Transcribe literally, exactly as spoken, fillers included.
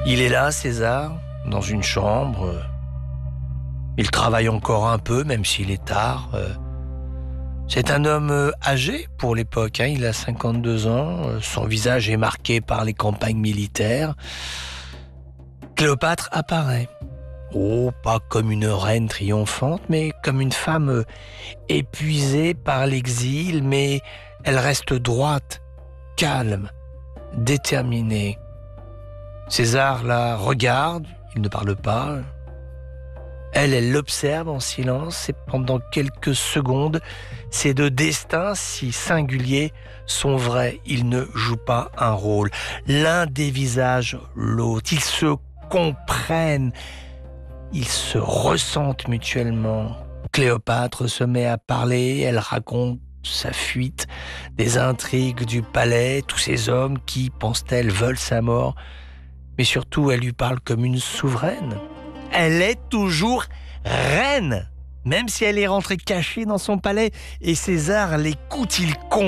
Il est là, César, dans une chambre. Il travaille encore un peu, même s'il est tard. C'est un homme âgé pour l'époque, hein. Il a cinquante-deux ans. Son visage est marqué par les campagnes militaires. Cléopâtre apparaît. Oh, pas comme une reine triomphante, mais comme une femme épuisée par l'exil, mais elle reste droite, calme, déterminée. César la regarde, il ne parle pas. Elle, elle l'observe en silence et pendant quelques secondes, ces deux destins si singuliers sont vrais. Ils ne jouent pas un rôle. L'un dévisage l'autre. Ils se comprennent. Ils se ressentent mutuellement. Cléopâtre se met à parler. Elle raconte sa fuite, des intrigues du palais, tous ces hommes qui, pense-t-elle, veulent sa mort. Mais surtout, elle lui parle comme une souveraine. Elle est toujours reine, même si elle est rentrée cachée dans son palais. Et César l'écoute, il comprend.